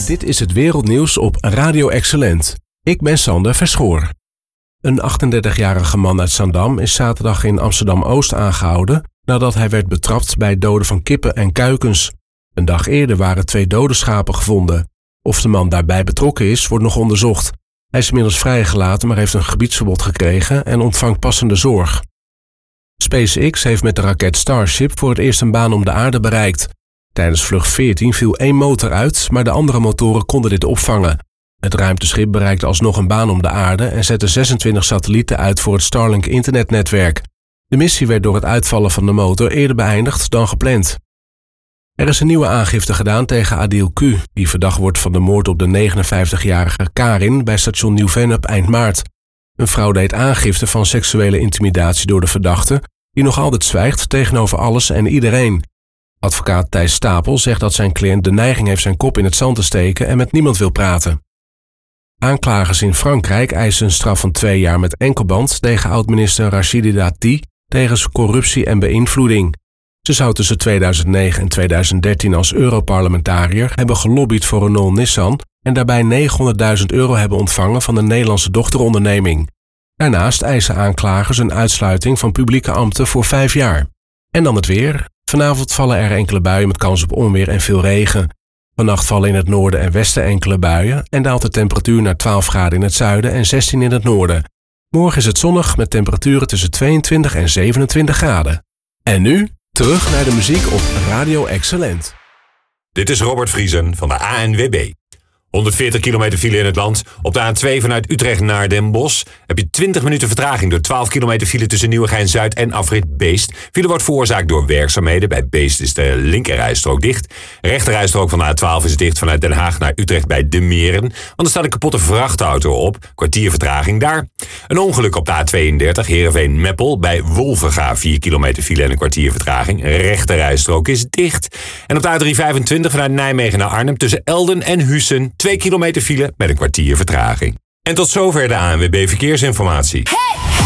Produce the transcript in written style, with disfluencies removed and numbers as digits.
Dit is het wereldnieuws op Radio Excellent. Ik ben Sander Verschoor. Een 38-jarige man uit Zaandam is zaterdag in Amsterdam-Oost aangehouden nadat hij werd betrapt bij het doden van kippen en kuikens. Een dag eerder waren 2 dode schapen gevonden. Of de man daarbij betrokken is, wordt nog onderzocht. Hij is inmiddels vrijgelaten, maar heeft een gebiedsverbod gekregen en ontvangt passende zorg. SpaceX heeft met de raket Starship voor het eerst een baan om de aarde bereikt. Tijdens vlucht 14 viel 1 motor uit, maar de andere motoren konden dit opvangen. Het ruimteschip bereikte alsnog een baan om de aarde en zette 26 satellieten uit voor het Starlink internetnetwerk. De missie werd door het uitvallen van de motor eerder beëindigd dan gepland. Er is een nieuwe aangifte gedaan tegen Adil Q, die verdacht wordt van de moord op de 59-jarige Karin bij station Nieuw-Vennep eind maart. Een vrouw deed aangifte van seksuele intimidatie door de verdachte, die nog altijd zwijgt tegenover alles en iedereen. Advocaat Thijs Stapel zegt dat zijn cliënt de neiging heeft zijn kop in het zand te steken en met niemand wil praten. Aanklagers in Frankrijk eisen een straf van 2 jaar met enkelband tegen oud-minister Rachida Dati wegens corruptie en beïnvloeding. Ze zou tussen 2009 en 2013 als Europarlementariër hebben gelobbyd voor Renault-Nissan en daarbij €900.000 hebben ontvangen van de Nederlandse dochteronderneming. Daarnaast eisen aanklagers een uitsluiting van publieke ambten voor 5 jaar. En dan het weer. Vanavond vallen er enkele buien met kans op onweer en veel regen. Vannacht vallen in het noorden en westen enkele buien en daalt de temperatuur naar 12 graden in het zuiden en 16 in het noorden. Morgen is het zonnig met temperaturen tussen 22 en 27 graden. En nu terug naar de muziek op Radio Excellent. Dit is Robert Vriesen van de ANWB. 140 kilometer file in het land. Op de A2 vanuit Utrecht naar Den Bosch heb je 20 minuten vertraging door 12 kilometer file tussen Nieuwegein-Zuid en afrit Beest. File wordt veroorzaakt door werkzaamheden. Bij Beest is de linkerrijstrook dicht. Rechterrijstrook van de A12 is dicht vanuit Den Haag naar Utrecht bij De Meren. Want er staat een kapotte vrachtauto op. Kwartier vertraging daar. Een ongeluk op de A32 Heerenveen-Meppel bij Wolvenga. 4 kilometer file en een kwartier vertraging. Rechterrijstrook is dicht. En op de A325 vanuit Nijmegen naar Arnhem tussen Elden en Hussen 2 kilometer file met een kwartier vertraging. En tot zover de ANWB Verkeersinformatie. Hey!